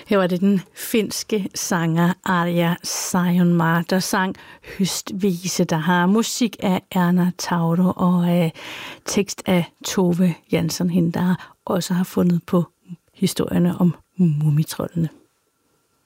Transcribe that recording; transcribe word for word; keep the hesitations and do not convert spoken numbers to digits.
Her var det den finske sanger Arja Saijonmaa, der sang Høstvise, der har musik af Erna Tauro og øh, tekst af Tove Jansson, hende der også har fundet på historierne om mumitroldene.